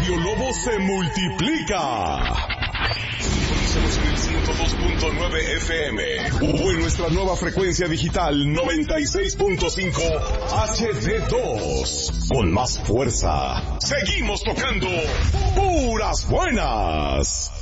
Radio Lobo se multiplica. Sintonízanos en el 102.9 FM o en nuestra nueva frecuencia digital 96.5 HD2. Con más fuerza, seguimos tocando puras buenas.